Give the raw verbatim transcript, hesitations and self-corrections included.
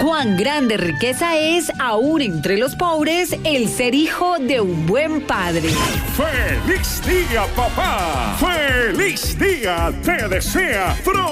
cuán grande riqueza es, aún entre los pobres, el ser hijo de un buen padre. ¡Feliz día, papá! ¡Feliz día! Te desea Fro